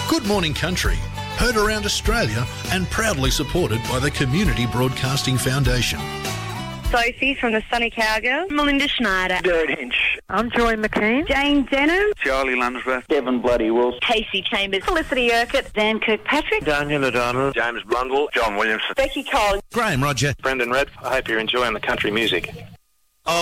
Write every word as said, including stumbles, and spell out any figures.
Good Morning Country, heard around Australia and proudly supported by the Community Broadcasting Foundation. Sophie from the Sunny Cowgirl. Melinda Schneider. Dirt Hinch. I'm Joy McKean. Jane Denham. Charlie Lunsworth. Devon Bloody Wilson. Casey Chambers. Felicity Urquhart. Dan Kirkpatrick. Daniel O'Donnell. James Blundell. John Williamson. Becky Collins. Graham Roger. Brendan Red. I hope you're enjoying the country music.